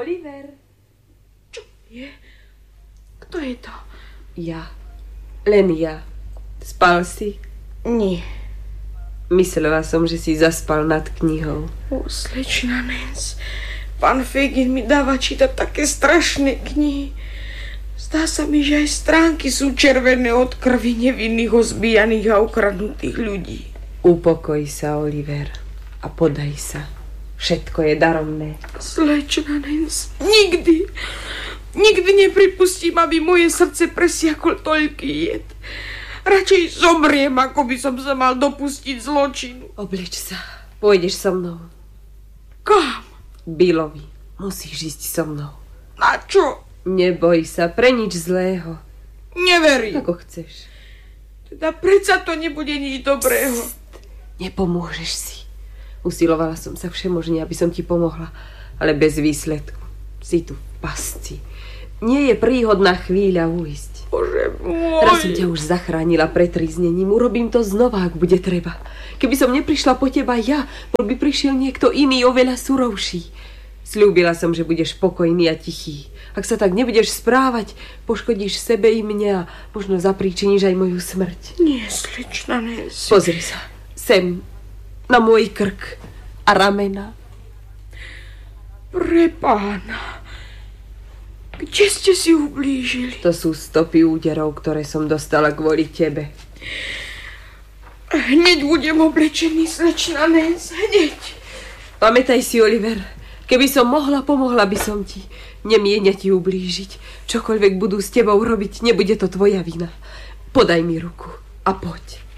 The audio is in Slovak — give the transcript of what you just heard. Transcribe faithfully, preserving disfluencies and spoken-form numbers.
Oliver. Čo je? Kto je to? Ja. Len ja. Spal si? Nie. Myslela som, že si zaspal nad knihou. O, slečna Nens, pán Fagin mi dáva čítať také strašné knihy. Zdá sa mi, že aj stránky sú červené od krvi nevinných, ozbijaných a ukradnutých ľudí. Upokoj sa, Oliver, a podaj sa. Všetko je daromné. Slečna Nens, nikdy, nikdy nepripustím, aby moje srdce presiakol toľký jed. Radšej zomriem, ako by som sa mal dopustiť zločinu. Obleč sa, pôjdeš so mnou. Kam? Billovi, musíš ísť so mnou. Na čo? Neboj sa, pre nič zlého. Neverím. Ako chceš. Teda predsa to nebude nič dobrého. Nepomôžeš si. Usilovala som sa všemožne, aby som ti pomohla, ale bez výsledku. Si tu v pasci. Nie je príhodná chvíľa ujsť. Bože môj. Raz som ťa už zachránila pred triznením. Urobím to znova, ak bude treba. Keby som neprišla po teba ja, bol by prišiel niekto iný, oveľa surovší. Sľúbila som, že budeš pokojný a tichý. Ak sa tak nebudeš správať, poškodíš sebe i mňa. Možno zapríčiníš aj moju smrť. Nie, slečna Nens. Pozri sa. Sem. Na môj krk a ramena. Pre pána. Kde ste si ublížili? To sú stopy úderov, ktoré som dostala kvôli tebe. Hneď budem oblečený, slečna Nens. Hneď. Pamätaj si, Oliver. Keby som mohla, pomohla by som ti. Nemienia ti ublížiť. Čokoľvek budú s tebou robiť, nebude to tvoja vina. Podaj mi ruku a poď.